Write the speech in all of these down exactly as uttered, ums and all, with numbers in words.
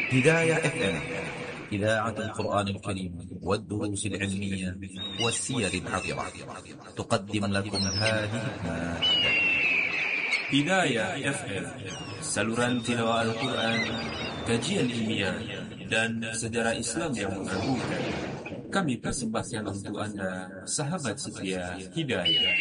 هداية اف ام إذاعة القرآن الكريم والدروس العلمية والسير العطرة تقدم لكم هذه المادة. Hidayah F M, saluran tilawah Al-Quran, kajian ilmiah, dan sejarah Islam yang mengagumkan. Kami persembahkan untuk Anda, sahabat setia Hidayah.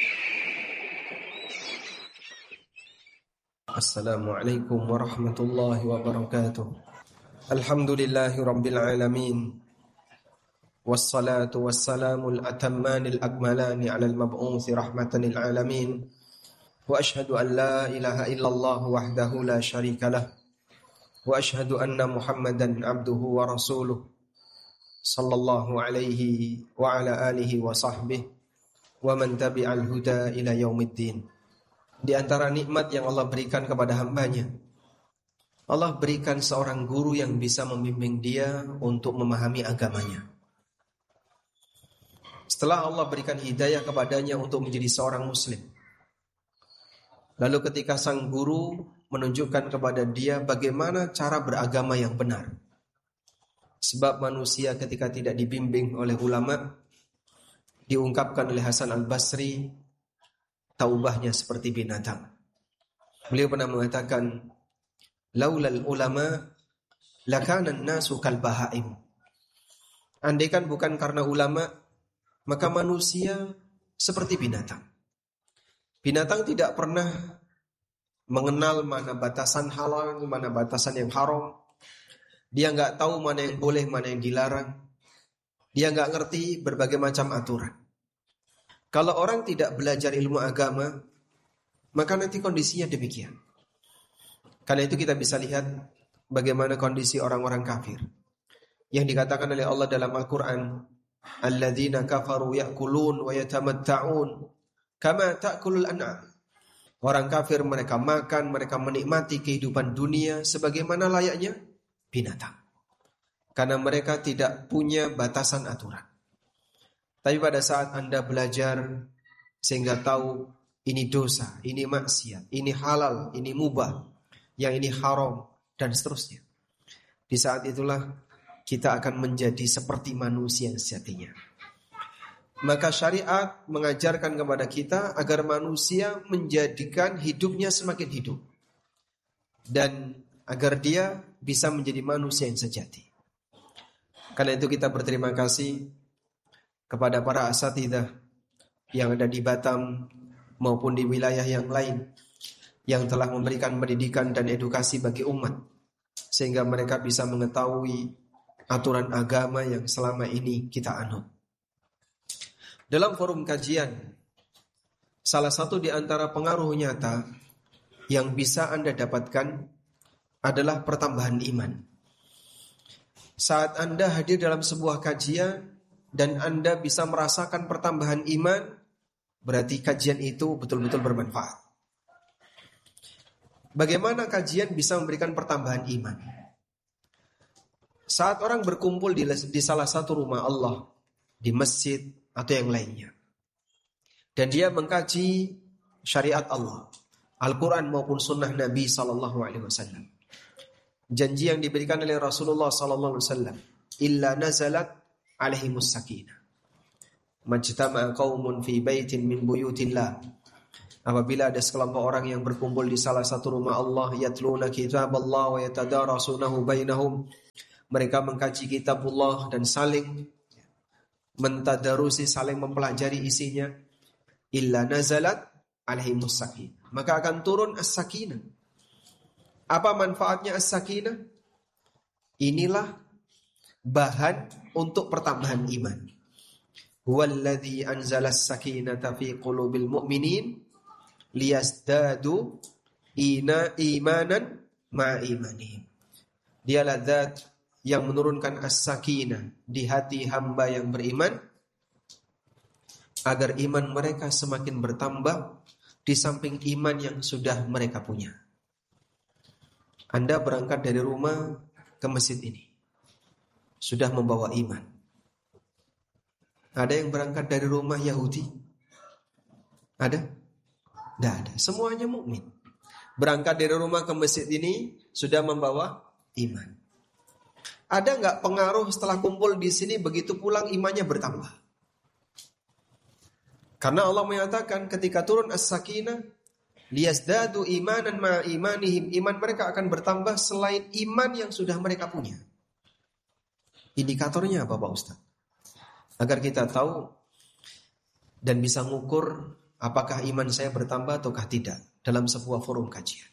Assalamualaikum warahmatullahi wabarakatuh. Alhamdulillahi rabbil alamin. Wassalatu wassalamu al-atammanil akmalani ala al-mab'uthi rahmatan lil alamin. Wa ashhadu an la ilaha illallah wahdahu la syarika lah. Wa ashhadu anna Muhammadan abduhu wa rasuluh. Sallallahu alaihi wa ala alihi wa sahbihi wa man tabi'al huda ila yaumiddin. Di antara nikmat yang Allah berikan kepada hambanya, Allah berikan seorang guru yang bisa membimbing dia untuk memahami agamanya. Setelah Allah berikan hidayah kepadanya untuk menjadi seorang muslim, lalu ketika sang guru menunjukkan kepada dia bagaimana cara beragama yang benar. Sebab manusia ketika tidak dibimbing oleh ulama, diungkapkan oleh Hasan al-Basri, taubahnya seperti binatang. Beliau pernah mengatakan, laulal ulama lakana an-nasu kal bahaim. Andaikan bukan karena ulama, maka manusia seperti binatang. Binatang tidak pernah mengenal mana batasan halal, mana batasan yang haram. Dia enggak tahu mana yang boleh, mana yang dilarang. Dia enggak ngerti berbagai macam aturan. Kalau orang tidak belajar ilmu agama, maka nanti kondisinya demikian. Karena itu kita bisa lihat bagaimana kondisi orang-orang kafir. Yang dikatakan oleh Allah dalam Al-Quran, alladzina kafaru ya'kulun wa yatamatta'un kama ta'kulul an'am. Orang kafir mereka makan, mereka menikmati kehidupan dunia sebagaimana layaknya binatang. Karena mereka tidak punya batasan aturan. Tapi pada saat Anda belajar sehingga tahu ini dosa, ini maksiat, ini halal, ini mubah, yang ini haram, dan seterusnya. Di saat itulah kita akan menjadi seperti manusia sejatinya. Maka syariat mengajarkan kepada kita agar manusia menjadikan hidupnya semakin hidup. Dan agar dia bisa menjadi manusia yang sejati. Karena itu kita berterima kasih kepada para asatidzah yang ada di Batam maupun di wilayah yang lain yang telah memberikan pendidikan dan edukasi bagi umat sehingga mereka bisa mengetahui aturan agama yang selama ini kita anut. Dalam forum kajian, salah satu di antara pengaruh nyata yang bisa Anda dapatkan adalah pertambahan iman. Saat Anda hadir dalam sebuah kajian dan Anda bisa merasakan pertambahan iman, berarti kajian itu betul-betul bermanfaat. Bagaimana kajian bisa memberikan pertambahan iman? Saat orang berkumpul di, di salah satu rumah Allah, di masjid atau yang lainnya, dan dia mengkaji syariat Allah, Al-Quran maupun sunnah Nabi sallallahu alaihi wasallam, janji yang diberikan oleh Rasulullah sallallahu alaihi wasallam, illa nazalat alaihimus sakinah majtama'a qaumun fi baitin min buyutillah. Apabila ada sekelompok orang yang berkumpul di salah satu rumah Allah, yatluna kitaballah wa yatadarasunahu bainahum, mereka mengkaji kitabullah dan saling mentadarusi, saling mempelajari isinya, illa nazalat alaihimus sakinah, maka akan turun as-sakinah. Apa manfaatnya as-sakinah? Inilah bahan untuk pertambahan iman. Huwallazi anzala as-sakinata fi qulubil mu'minin liyazdadu ina imanan ma'a imanihim. Dialah zat yang menurunkan as-sakinah di hati hamba yang beriman agar iman mereka semakin bertambah di samping iman yang sudah mereka punya. Anda berangkat dari rumah ke masjid ini sudah membawa iman. Ada yang berangkat dari rumah Yahudi? Ada? Tidak ada. Semuanya mukmin. Berangkat dari rumah ke masjid ini sudah membawa iman. Ada nggak pengaruh setelah kumpul di sini begitu pulang imannya bertambah? Karena Allah menyatakan ketika turun as-sakinah, liyazdadu imanan ma'a imanihim, iman mereka akan bertambah selain iman yang sudah mereka punya. Indikatornya apa Pak Ustaz? Agar kita tahu dan bisa mengukur apakah iman saya bertambah ataukah tidak dalam sebuah forum kajian.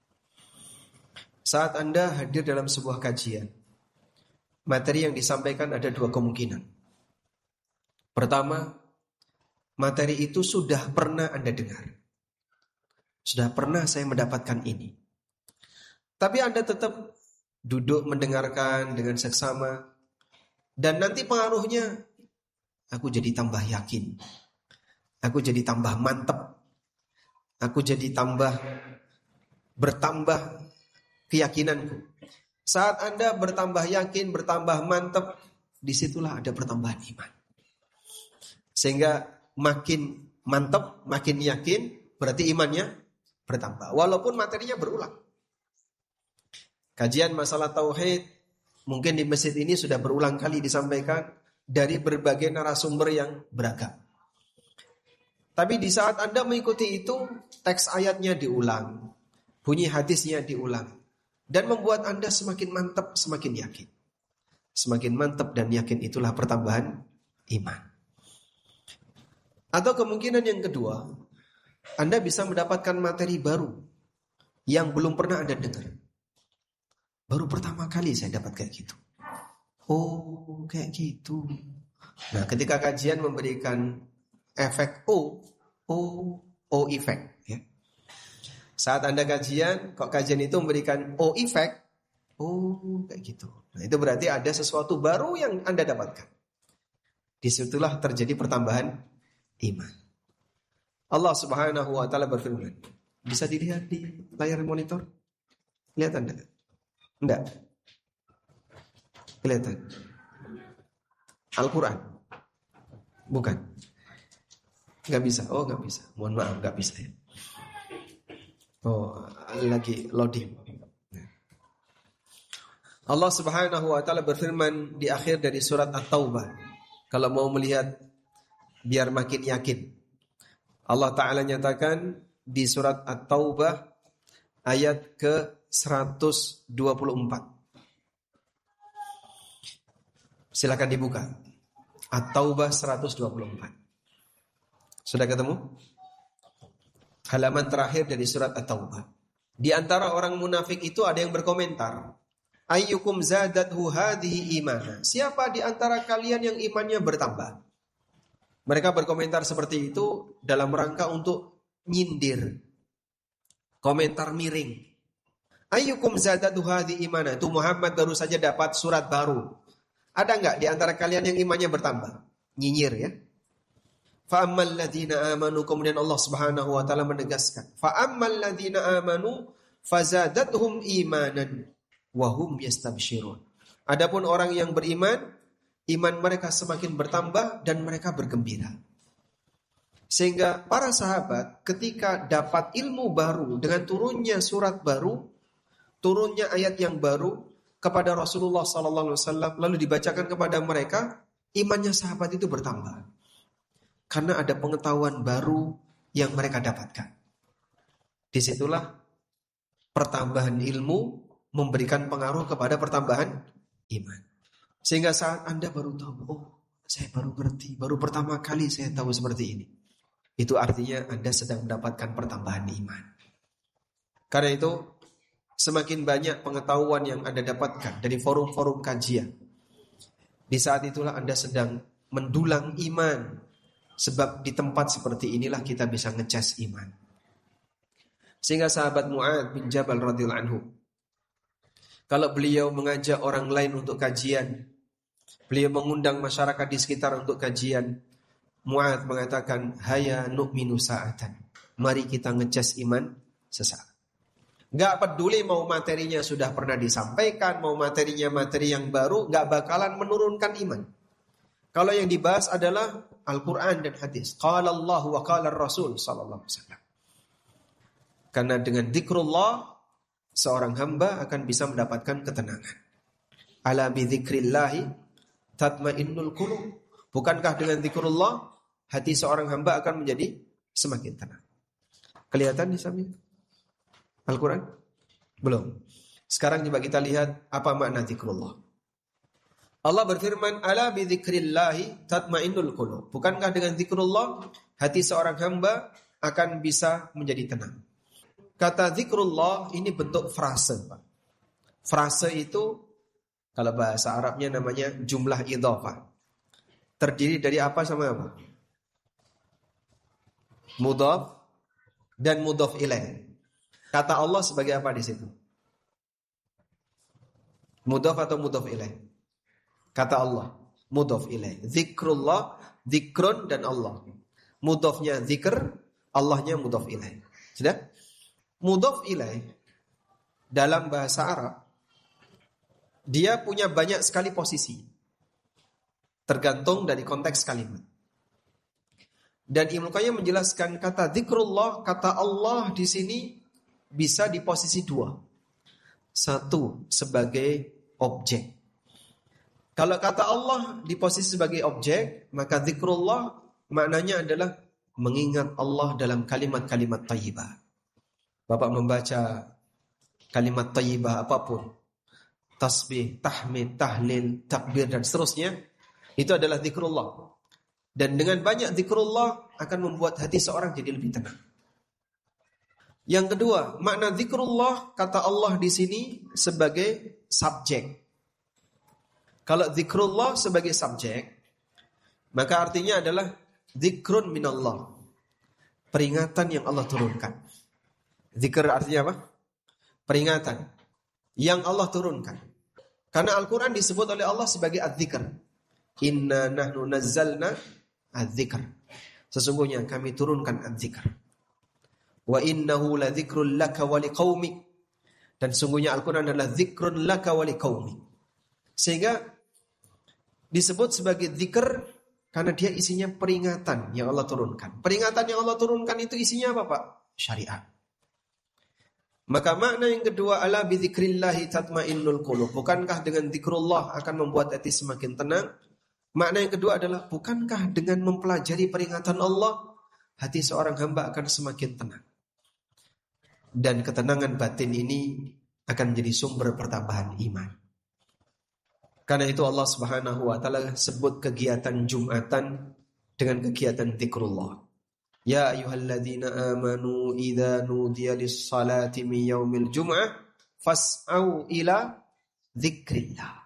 Saat Anda hadir dalam sebuah kajian, materi yang disampaikan ada dua kemungkinan. Pertama, materi itu sudah pernah Anda dengar. Sudah pernah saya mendapatkan ini. Tapi Anda tetap duduk mendengarkan dengan seksama. Dan nanti pengaruhnya, aku jadi tambah yakin. Aku jadi tambah mantap. Aku jadi tambah bertambah keyakinanku. Saat Anda bertambah yakin, bertambah mantap, disitulah ada pertambahan iman. Sehingga makin mantap, makin yakin, berarti imannya bertambah. Walaupun materinya berulang. Kajian masalah tauhid mungkin di masjid ini sudah berulang kali disampaikan dari berbagai narasumber yang beragam. Tapi di saat Anda mengikuti itu, teks ayatnya diulang, bunyi hadisnya diulang, dan membuat Anda semakin mantap, semakin yakin. Semakin mantap dan yakin itulah pertambahan iman. Atau kemungkinan yang kedua, Anda bisa mendapatkan materi baru yang belum pernah Anda dengar. Baru pertama kali saya dapat kayak gitu. Oh, kayak gitu. Nah, ketika kajian memberikan efek O, O, O efek. Ya. Saat Anda kajian, kok kajian itu memberikan O efek, oh kayak gitu. Nah, itu berarti ada sesuatu baru yang Anda dapatkan. Disitulah terjadi pertambahan iman. Allah Subhanahu wa taala berfirman. Bisa dilihat di layar monitor? Lihat Anda? Enggak. Kelihatan. Al-Quran. Bukan. Enggak bisa. Oh, enggak bisa. Mohon maaf, enggak bisa ya. Oh, lagi loading. Allah Subhanahu wa taala berfirman di akhir dari surat At-Taubah. Kalau mau melihat biar makin yakin. Allah Ta'ala nyatakan di surat At-Taubah ayat ke seratus dua puluh empat. Silakan dibuka. At-Taubah seratus dua puluh empat. Sudah ketemu? Halaman terakhir dari surat At-Taubah. Di antara orang munafik itu ada yang berkomentar, ayyukum zadathu hadhihi imana. Siapa di antara kalian yang imannya bertambah? Mereka berkomentar seperti itu dalam rangka untuk nyindir. Komentar miring. Ayyukum zadathu hadhihi imana. Itu Muhammad baru saja dapat surat baru. Ada enggak di antara kalian yang imannya bertambah? Nyinyir ya. Fa'ammal ladzina amanu, kemudian Allah Subhanahu wa taala menegaskan, fa'ammal ladzina amanu fazadathum imanan wa hum yastabshirun. Adapun orang yang beriman, iman mereka semakin bertambah dan mereka bergembira. Sehingga para sahabat ketika dapat ilmu baru dengan turunnya surat baru, turunnya ayat yang baru kepada Rasulullah sallallahu alaihi wasallam lalu dibacakan kepada mereka, imannya sahabat itu bertambah. Karena ada pengetahuan baru yang mereka dapatkan. Disitulah pertambahan ilmu memberikan pengaruh kepada pertambahan iman. Sehingga saat Anda baru tahu, oh saya baru ngerti, baru pertama kali saya tahu seperti ini. Itu artinya Anda sedang mendapatkan pertambahan iman. Karena itu semakin banyak pengetahuan yang Anda dapatkan dari forum-forum kajian. Di saat itulah Anda sedang mendulang iman. Sebab di tempat seperti inilah kita bisa ngecas iman. Sehingga sahabat Mu'adz bin Jabal radhiyallahu anhu, kalau beliau mengajak orang lain untuk kajian, beliau mengundang masyarakat di sekitar untuk kajian, Mu'adz mengatakan, haya nu'minu sa'atan. Mari kita ngecas iman sesaat. Gak peduli mau materinya sudah pernah disampaikan, mau materinya materi yang baru, gak bakalan menurunkan iman. Kalau yang dibahas adalah Al-Quran dan hadis. Qala Allah wa qala Rasul sallallahu alaihi wasallam. Karena dengan zikrullah seorang hamba akan bisa mendapatkan ketenangan. Ala bi dzikrillah tatmainnul qulub. Bukankah dengan zikrullah hati seorang hamba akan menjadi semakin tenang? Kelihatan di samping Al-Quran? Belum. Sekarang coba kita lihat apa makna zikrullah. Allah berfirman, ala bi dzikrillah tatmainnul qulub. Bukankah dengan zikrullah hati seorang hamba akan bisa menjadi tenang? Kata zikrullah ini bentuk frase, Pak. Frase itu kalau bahasa Arabnya namanya jumlah idhafah. Terdiri dari apa sama apa? Mudhaf dan mudhaf ilaih. Kata Allah sebagai apa di situ? Mudhaf atau mudhaf ilaih? Kata Allah, mudhaf ilaih. Zikrullah, zikrun dan Allah. Mudhafnya zikr, Allahnya mudhaf ilaih. Sudah? Mudhaf ilaih dalam bahasa Arab dia punya banyak sekali posisi. Tergantung dari konteks kalimat. Dan Ibnu Qayyim menjelaskan kata zikrullah, kata Allah di sini bisa di posisi dua. Satu sebagai objek. Kalau kata Allah di posisi sebagai objek, maka zikrullah maknanya adalah mengingat Allah dalam kalimat-kalimat thayyibah. Bapak membaca kalimat thayyibah apapun, tasbih, tahmid, tahlil, takbir dan seterusnya, itu adalah zikrullah. Dan dengan banyak zikrullah akan membuat hati seorang jadi lebih tenang. Yang kedua, makna zikrullah kata Allah di sini sebagai subjek. Kalau zikrullah sebagai subjek, maka artinya adalah zikrun minallah. Peringatan yang Allah turunkan. Zikr artinya apa? Peringatan yang Allah turunkan. Karena Al-Quran disebut oleh Allah sebagai adz-dzikr. Inna nahnu nazzalna adz-dzikr. Sesungguhnya kami turunkan adz-dzikr. Wa innahu ladzikrul laka wa liqaumik. Dan sungguhnya Al-Quran adalah zikrun laka wa liqaumik. Sehingga disebut sebagai zikr karena dia isinya peringatan yang Allah turunkan. Peringatan yang Allah turunkan itu isinya apa, Pak? Syariat. Maka makna yang kedua, ala bi dzikrillahi tatmainnul qulub. Bukankah dengan zikrullah akan membuat hati semakin tenang? Makna yang kedua adalah, bukankah dengan mempelajari peringatan Allah, hati seorang hamba akan semakin tenang? Dan ketenangan batin ini akan menjadi sumber pertambahan iman. Karena itu Allah Subhanahu wa taala sebut kegiatan Jumatan dengan kegiatan zikrullah. Ya ayyuhalladzina amanu idza nudiya lis-salati min yaumil jum'ah fas'au ila dzikrillah.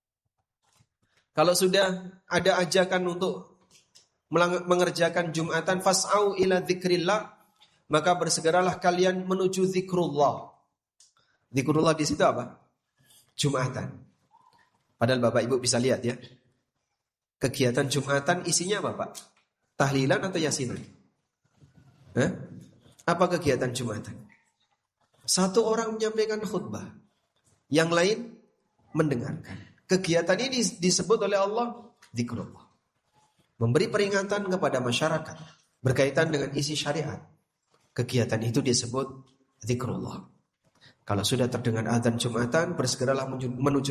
Kalau sudah ada ajakan untuk mengerjakan Jumatan, fas'au ila dzikrillah, maka bersegeralah kalian menuju zikrullah. Zikrullah di situ apa? Jumatan. Padahal Bapak Ibu bisa lihat ya. Kegiatan Jumatan isinya apa, Pak? Tahlilan atau yasinan? Hah? Apa kegiatan Jumatan? Satu orang menyampaikan khutbah, yang lain mendengarkan. Kegiatan ini disebut oleh Allah zikrullah. Memberi peringatan kepada masyarakat berkaitan dengan isi syariat. Kegiatan itu disebut zikrullah. Kalau sudah terdengar azan Jumatan, bersegeralah menuju